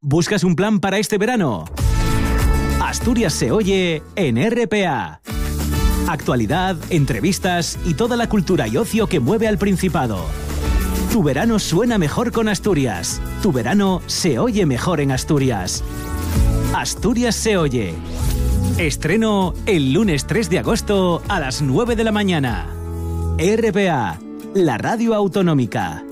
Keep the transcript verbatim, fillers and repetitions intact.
¿Buscas un plan para este verano? Asturias se oye en R P A. Actualidad, entrevistas y toda la cultura y ocio que mueve al Principado. Tu verano suena mejor con Asturias. Tu verano se oye mejor en Asturias. Asturias se oye. Estreno el lunes tres de agosto a las nueve de la mañana. R P A, la radio autonómica.